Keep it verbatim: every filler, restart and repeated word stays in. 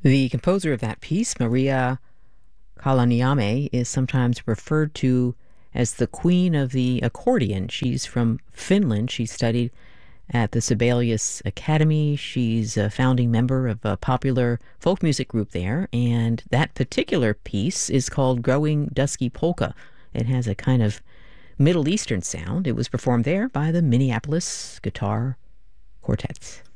The composer of that piece, Maria Kalaniame, is sometimes referred to as the queen of the accordion. She's from Finland. She studied at the Sibelius Academy. She's a founding member of a popular folk music group there, and that particular piece is called Growing Dusky Polka. It has a kind of Middle Eastern sound. It was performed there by the Minneapolis Guitar Quartets.